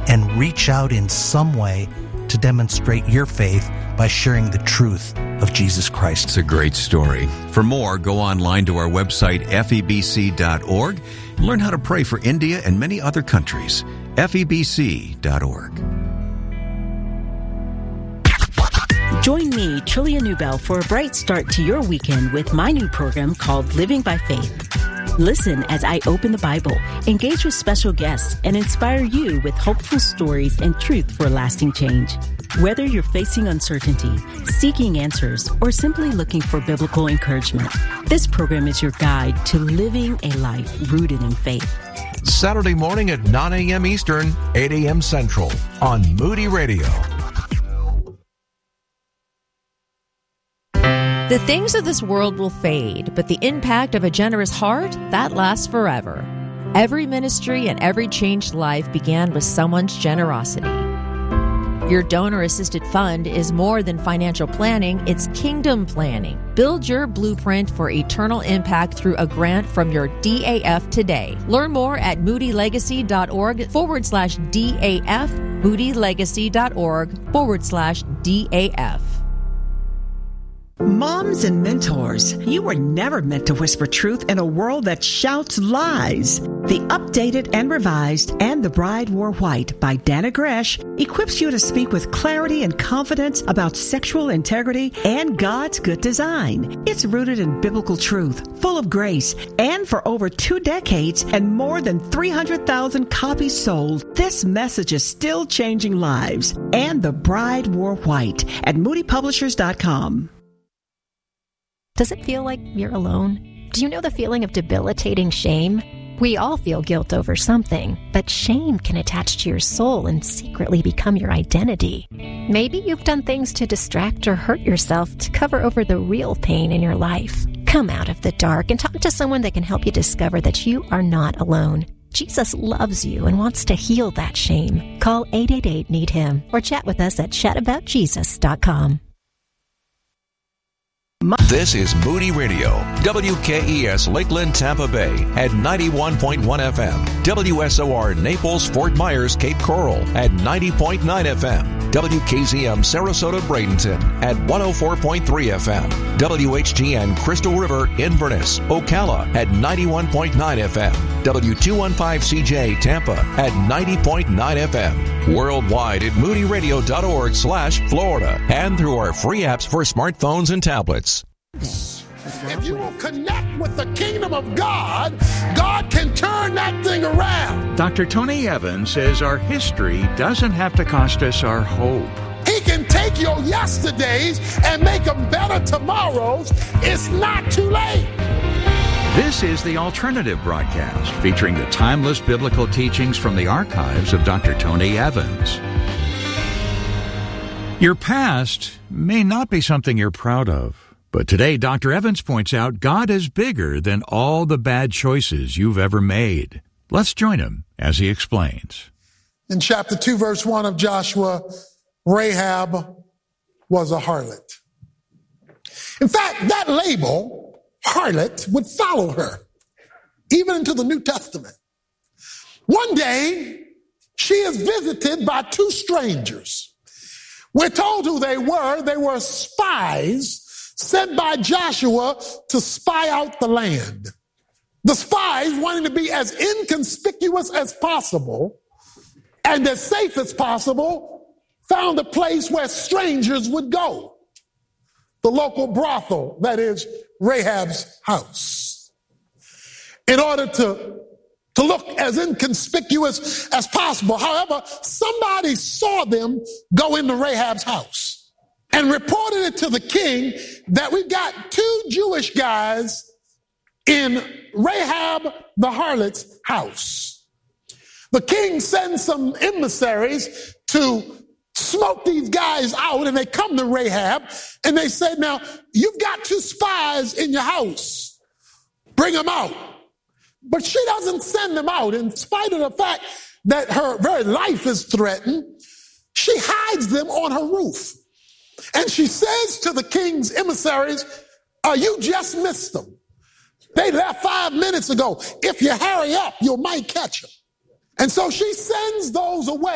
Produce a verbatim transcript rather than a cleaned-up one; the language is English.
and reach out in some way to demonstrate your faith by sharing the truth of Jesus Christ. It's a great story. For more, go online to our website, F E B C dot org, and learn how to pray for India and many other countries. F E B C dot org. Join me, Trillia Newbell, for a bright start to your weekend with my new program called Living by Faith. Listen as I open the Bible, engage with special guests, and inspire you with hopeful stories and truth for lasting change. Whether you're facing uncertainty, seeking answers, or simply looking for biblical encouragement, this program is your guide to living a life rooted in faith. Saturday morning at nine a.m. Eastern, eight a.m. Central on Moody Radio. The things of this world will fade, but the impact of a generous heart, that lasts forever. Every ministry and every changed life began with someone's generosity. Your donor-assisted fund is more than financial planning, it's kingdom planning. Build your blueprint for eternal impact through a grant from your D A F today. Learn more at moodylegacy.org forward slash DAF, moodylegacy.org forward slash DAF. Moms and mentors, you were never meant to whisper truth in a world that shouts lies. The Updated and Revised and The Bride Wore White by Dana Gresh equips you to speak with clarity and confidence about sexual integrity and God's good design. It's rooted in biblical truth, full of grace, and for over two decades and more than three hundred thousand copies sold, this message is still changing lives. And The Bride Wore White at moody publishers dot com. Does it feel like you're alone? Do you know the feeling of debilitating shame? We all feel guilt over something, but shame can attach to your soul and secretly become your identity. Maybe you've done things to distract or hurt yourself to cover over the real pain in your life. Come out of the dark and talk to someone that can help you discover that you are not alone. Jesus loves you and wants to heal that shame. Call eight eight eight, need him or chat with us at chat about jesus dot com. This is Moody Radio, W K E S Lakeland, Tampa Bay at ninety-one point one F M, W S O R Naples, Fort Myers, Cape Coral at ninety point nine F M, W K Z M Sarasota, Bradenton at one oh four point three F M, W H G N Crystal River, Inverness, Ocala at ninety-one point nine F M, W two fifteen C J Tampa at ninety point nine F M, worldwide at moody radio dot org slash Florida, and through our free apps for smartphones and tablets. If you will connect with the kingdom of God, God can turn that thing around. Doctor Tony Evans says our history doesn't have to cost us our hope. He can take your yesterdays and make them better tomorrows. It's not too late. This is the Alternative Broadcast, featuring the timeless biblical teachings from the archives of Doctor Tony Evans. Your past may not be something you're proud of. But today, Doctor Evans points out God is bigger than all the bad choices you've ever made. Let's join him as he explains. In chapter two, verse one of Joshua, Rahab was a harlot. In fact, that label, harlot, would follow her, even into the New Testament. One day, she is visited by two strangers. We're told who they were. They were spies sent by Joshua to spy out the land. The spies, wanting to be as inconspicuous as possible and as safe as possible, found a place where strangers would go. The local brothel, that is Rahab's house. In order to, to look as inconspicuous as possible. However, somebody saw them go into Rahab's house and reported it to the king that we've got two Jewish guys in Rahab the harlot's house. The king sends some emissaries to smoke these guys out, and they come to Rahab and they say, now, you've got two spies in your house. Bring them out. But she doesn't send them out. In spite of the fact that her very life is threatened, she hides them on her roof. And she says to the king's emissaries, uh, you just missed them. They left five minutes ago. If you hurry up, you might catch them. And so she sends those away.